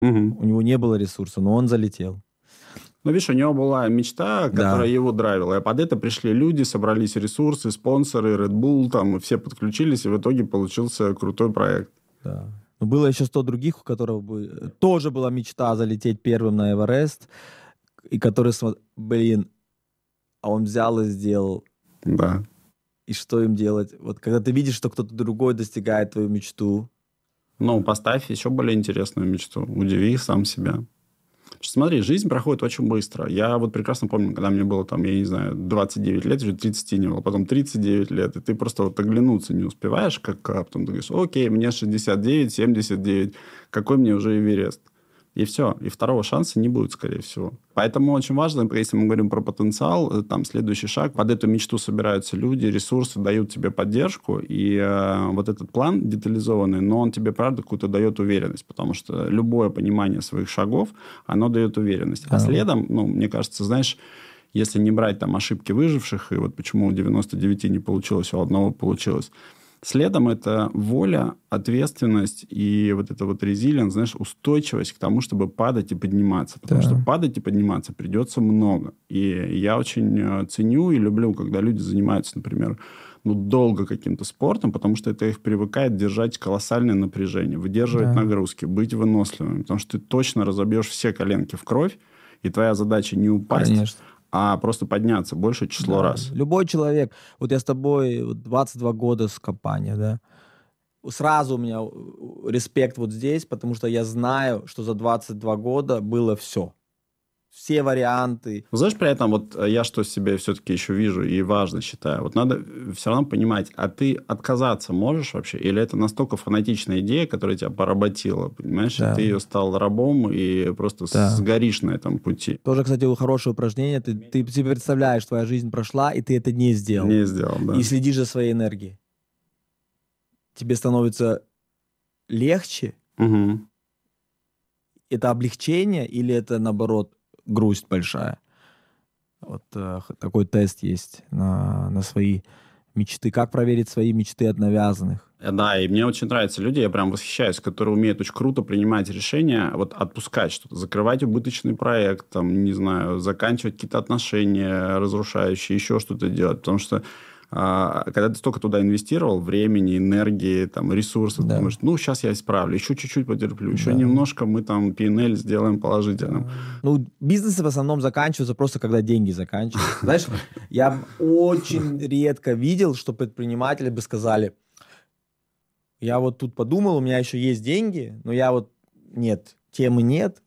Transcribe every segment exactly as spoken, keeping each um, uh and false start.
Угу. У него не было ресурса, но он залетел. Ну, видишь, у него была мечта, которая Да. его драйвила. И под это пришли люди, собрались ресурсы, спонсоры, Red Bull, там, и все подключились, и в итоге получился крутой проект. Да. Но было еще сто других, у которых бы тоже была мечта залететь первым на Эверест, и который, блин, а он взял и сделал. Да. И что им делать? Вот когда ты видишь, что кто-то другой достигает твою мечту. Ну, поставь еще более интересную мечту. Удиви сам себя. Смотри, жизнь проходит очень быстро. Я вот прекрасно помню, когда мне было, там, я не знаю, двадцать девять лет, уже тридцать не было, потом тридцать девять лет, и ты просто вот оглянуться не успеваешь, как, а потом ты говоришь, окей, мне шестьдесят девять, семьдесят девять, какой мне уже Эверест? И все. И второго шанса не будет, скорее всего. Поэтому очень важно, если мы говорим про потенциал, там следующий шаг. Под эту мечту собираются люди, ресурсы дают тебе поддержку. И э, вот этот план детализованный, но он тебе, правда, какую-то дает уверенность. Потому что любое понимание своих шагов, оно дает уверенность. Да. А следом, ну, мне кажется, знаешь, если не брать там ошибки выживших, и вот почему у девяноста девяти не получилось, а у одного получилось, следом это воля, ответственность и вот это вот резилиенс, знаешь, устойчивость к тому, чтобы падать и подниматься. Потому Да. что падать и подниматься придется много. И я очень ценю и люблю, когда люди занимаются, например, ну, долго каким-то спортом, потому что это их привыкает держать колоссальное напряжение, выдерживать Да. нагрузки, быть выносливым. Потому что ты точно разобьешь все коленки в кровь, и твоя задача не упасть, Конечно. а просто подняться большее число Да. раз. Любой человек, вот я с тобой двадцать два года с компанией, да, сразу у меня респект вот здесь, потому что я знаю, что за двадцать два года было все. Все варианты. Знаешь, при этом вот я что себе все-таки еще вижу и важно считаю. Вот надо все равно понимать, а ты отказаться можешь вообще? Или это настолько фанатичная идея, которая тебя поработила, понимаешь? Да. И ты ее стал рабом и просто Да. сгоришь на этом пути. Тоже, кстати, хорошее упражнение. Ты, ты себе представляешь, твоя жизнь прошла, и ты это не сделал. Не сделал, да. И следишь за своей энергией. Тебе становится легче? Угу. Это облегчение или это, наоборот, грусть большая? Вот э, такой тест есть на, на свои мечты. Как проверить свои мечты от навязанных? Да, и мне очень нравятся люди, я прям восхищаюсь, которые умеют очень круто принимать решения, вот отпускать что-то, закрывать убыточный проект, там, не знаю, заканчивать какие-то отношения разрушающие, еще что-то делать, потому что а, когда ты столько туда инвестировал, времени, энергии, там, ресурсов, Да. ты думаешь, ну, сейчас я исправлю, еще чуть-чуть потерплю, еще Да. немножко мы там пи эн эл сделаем положительным. Ну, бизнесы в основном заканчиваются просто, когда деньги заканчиваются. Знаешь, я очень редко видел, что предприниматели бы сказали, я вот тут подумал, у меня еще есть деньги, но я вот, нет, темы нет,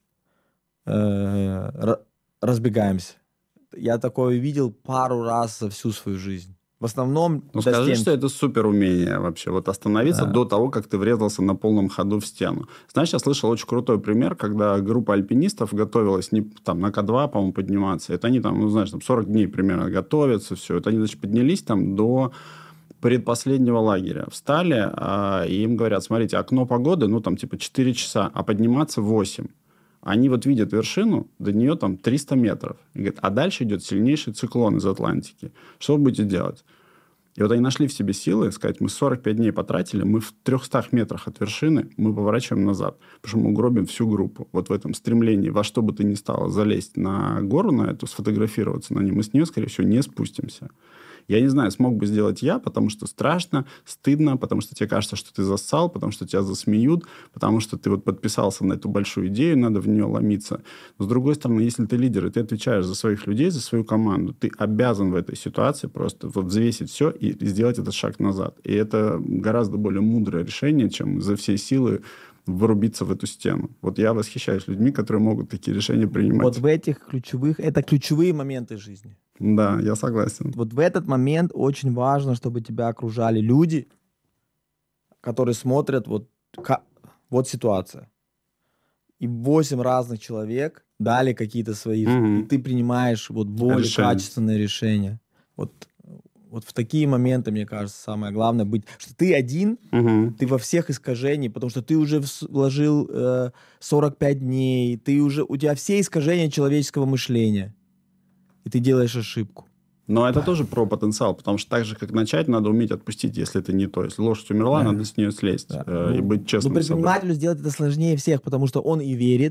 э, разбегаемся. Я такое видел пару раз за всю свою жизнь. В основном... Ну, скажи, стенки. Что это супер умение вообще. Вот остановиться да. до того, как ты врезался на полном ходу в стену. Знаешь, я слышал очень крутой пример, когда группа альпинистов готовилась не, там, на Ка два, по-моему, подниматься. Это они там, ну, знаешь, там сорок дней примерно готовятся, все. Это они, значит, поднялись там до предпоследнего лагеря. Встали, а, и им говорят, смотрите, окно погоды, ну, там, типа, четыре часа, а подниматься восемь. Они вот видят вершину, до нее там триста метров. И говорят, а дальше идет сильнейший циклон из Атлантики. Что вы будете делать? И вот они нашли в себе силы сказать, мы сорок пять дней потратили, мы в трехстах метрах от вершины, мы поворачиваем назад, потому что мы угробим всю группу. Вот в этом стремлении во что бы то ни стало залезть на гору на эту, сфотографироваться на ней, мы с нее, скорее всего, не спустимся. Я не знаю, смог бы сделать я, потому что страшно, стыдно, потому что тебе кажется, что ты зассал, потому что тебя засмеют, потому что ты вот подписался на эту большую идею, надо в нее ломиться. Но, с другой стороны, если ты лидер, и ты отвечаешь за своих людей, за свою команду, ты обязан в этой ситуации просто вот взвесить все и сделать этот шаг назад. И это гораздо более мудрое решение, чем за всей силы врубиться в эту стену. Вот я восхищаюсь людьми, которые могут такие решения принимать. Вот в этих ключевых, это ключевые моменты жизни. Да, я согласен. Вот в этот момент очень важно, чтобы тебя окружали люди, которые смотрят, вот, вот ситуация. И восемь разных человек дали какие-то свои... Mm-hmm. И ты принимаешь вот более решение. Качественные решения. Вот, вот в такие моменты, мне кажется, самое главное быть... Что ты один, mm-hmm. ты во всех искажениях, потому что ты уже вложил э, сорок пять дней, ты уже, у тебя все искажения человеческого мышления. И ты делаешь ошибку. Но это тоже про потенциал, потому что так же, как начать, надо уметь отпустить, если это не то. Если лошадь умерла, да. надо с нее слезть да. э, ну, и быть честным с собой. Но предпринимателю сделать это сложнее всех, потому что он и верит,